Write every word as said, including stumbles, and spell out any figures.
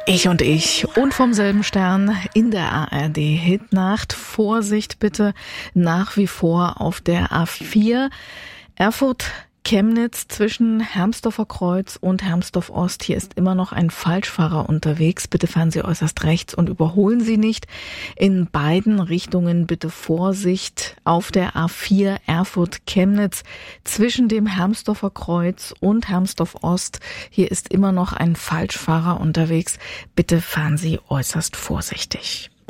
Ich und ich und vom selben Stern in der A R D Hitnacht. Vorsicht bitte nach wie vor auf der A vier Erfurt Chemnitz zwischen Hermsdorfer Kreuz und Hermsdorf Ost. Hier ist immer noch ein Falschfahrer unterwegs. Bitte fahren Sie äußerst rechts und überholen Sie nicht. In beiden Richtungen bitte Vorsicht auf der A vier Erfurt Chemnitz zwischen dem Hermsdorfer Kreuz und Hermsdorf Ost. Hier ist immer noch ein Falschfahrer unterwegs. Bitte fahren Sie äußerst vorsichtig.